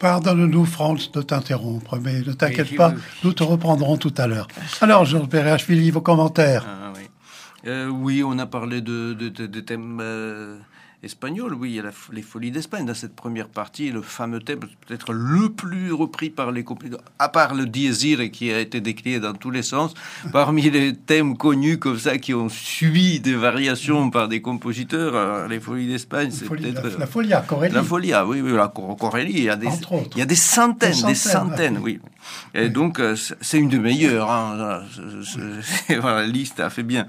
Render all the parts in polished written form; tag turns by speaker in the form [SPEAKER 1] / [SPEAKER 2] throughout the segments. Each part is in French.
[SPEAKER 1] Pardonne-nous, Franz, de t'interrompre, mais ne t'inquiète pas, nous te reprendrons tout à l'heure. Alors, Georges Perrachvili, vos commentaires.
[SPEAKER 2] Oui, on a parlé de thèmes espagnols. Oui, il y a les Folies d'Espagne dans cette première partie. Le fameux thème, peut-être le plus repris par les compositeurs, à part le Dies Irae qui a été décliné dans tous les sens. Parmi les thèmes connus comme ça qui ont subi des variations par des compositeurs, les Folies d'Espagne, c'est peut-être
[SPEAKER 1] la Folia, Corelli.
[SPEAKER 2] La Folia, oui, la Corelli. Il y a des centaines, oui. Et donc, c'est une des meilleures. Hein. Voilà, la liste a fait bien.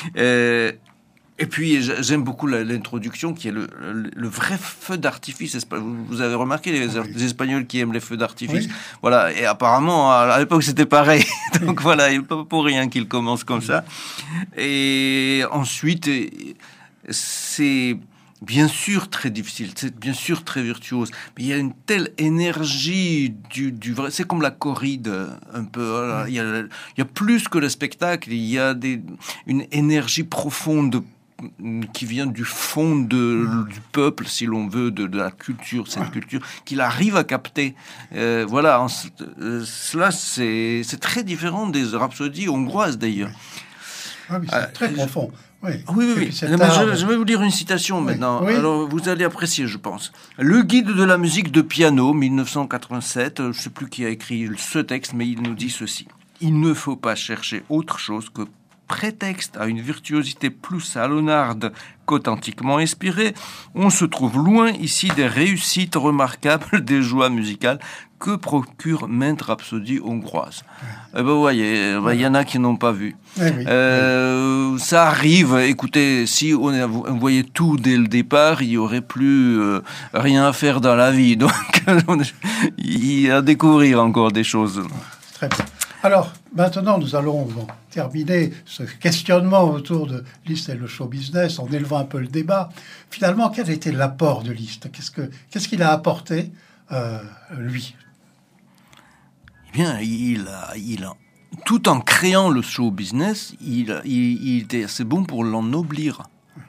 [SPEAKER 2] Et puis, j'aime beaucoup l'introduction qui est le vrai feu d'artifice. Vous avez remarqué les Espagnols qui aiment les feux d'artifice. Oui. Voilà. Et apparemment, à l'époque, c'était pareil. Donc voilà, il n'est pas pour rien qu'il commence comme ça. Et ensuite, c'est bien sûr très difficile, c'est bien sûr très virtuose, mais il y a une telle énergie du vrai. C'est comme la corride, un peu. Voilà. Il y a plus que le spectacle. Il y a une énergie profonde qui vient du fond du peuple, si l'on veut, de la culture, cette culture, qu'il arrive à capter. Voilà, cela, c'est très différent des rhapsodies hongroises, d'ailleurs.
[SPEAKER 1] Ah oui, c'est très profond. Oui.
[SPEAKER 2] Je vais vous lire une citation maintenant. Oui. Alors, vous allez apprécier, je pense. Le guide de la musique de piano, 1987, je ne sais plus qui a écrit ce texte, mais il nous dit ceci. Il ne faut pas chercher autre chose que prétexte à une virtuosité plus salonnarde qu'authentiquement inspirée. On se trouve loin ici des réussites remarquables des joies musicales que procure maintes rhapsodies hongroises. Vous voyez, il y en a qui n'ont pas vu. Ça arrive. Écoutez, si on voyait tout dès le départ, il y aurait plus rien à faire dans la vie. Donc, il y a à découvrir encore des choses.
[SPEAKER 1] Très bien. Alors, maintenant, nous allons terminer ce questionnement autour de Liszt et le show business en élevant un peu le débat. Finalement, quel était l'apport de Liszt ? Qu'est-ce qu'il a apporté, lui ?
[SPEAKER 2] Eh bien, il a, tout en créant le show business, il était assez bon pour l'ennoblir.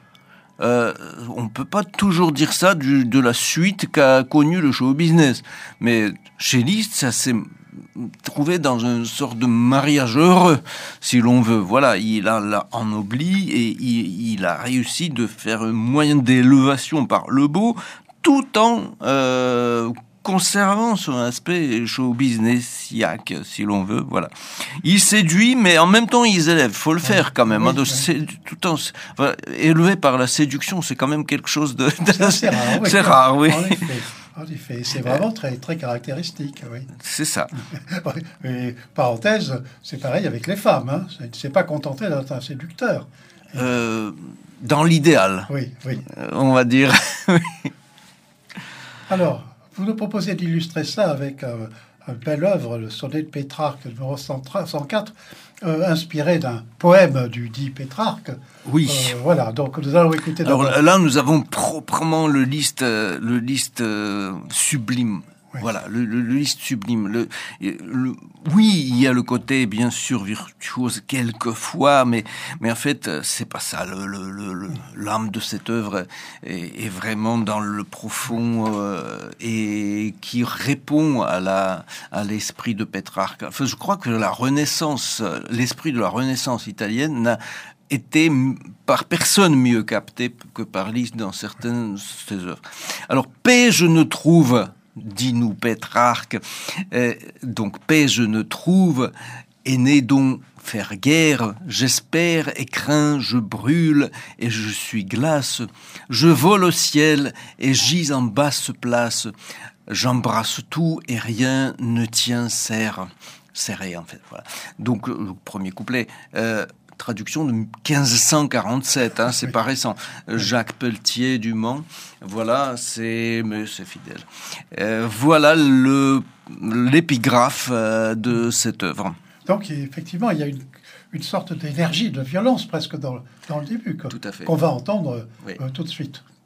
[SPEAKER 2] On ne peut pas toujours dire ça de la suite qu'a connue le show business. Mais chez Liszt, ça s'est trouvé dans une sorte de mariage heureux, si l'on veut. Voilà, il l'a ennobli et il a réussi de faire un moyen d'élévation par le beau, tout en conservant son aspect show businessiaque, si l'on veut. Voilà. Il séduit, mais en même temps, il élève. Faut le faire quand même. Tout en élevé par la séduction, c'est quand même quelque chose de
[SPEAKER 1] c'est rare. Oui.
[SPEAKER 2] C'est rare, oui.
[SPEAKER 1] En effet, c'est vraiment très, très caractéristique, oui.
[SPEAKER 2] C'est ça.
[SPEAKER 1] Et parenthèse, c'est pareil avec les femmes, hein. C'est pas contenté d'être un séducteur.
[SPEAKER 2] Dans l'idéal.
[SPEAKER 1] Oui.
[SPEAKER 2] On va dire.
[SPEAKER 1] Alors, vous nous proposez d'illustrer ça avec une belle œuvre, le sonnet de Pétrarque, numéro 104, inspiré d'un poème du dit Pétrarque.
[SPEAKER 2] Oui.
[SPEAKER 1] Voilà, donc nous allons écouter d'abord.
[SPEAKER 2] Alors là, nous avons proprement le Liszt sublime. Oui. Voilà, le Liszt sublime. Oui, il y a le côté bien sûr virtuose quelquefois, mais en fait, c'est pas ça. L'âme de cette œuvre est vraiment dans le profond et qui répond à l'esprit de Pétrarque. Enfin, je crois que l'esprit de la Renaissance italienne n'a été par personne mieux capté que par Liszt dans certaines de ses œuvres. Alors, paix, je ne trouve, dit-nous Pétrarque, donc paix, je ne trouve, et né donc faire guerre, j'espère et crains, je brûle et je suis glace, je vole au ciel et gis en basse place, j'embrasse tout et rien ne tient serré en fait. Voilà. Donc, le premier couplet... traduction de 1547, hein, c'est pas récent. Jacques Pelletier du Mans, voilà, mais c'est fidèle. Voilà l'épigraphe de cette œuvre.
[SPEAKER 1] Donc effectivement, il y a une sorte d'énergie, de violence presque dans le début,
[SPEAKER 2] tout à fait.
[SPEAKER 1] Qu'on va entendre tout de suite.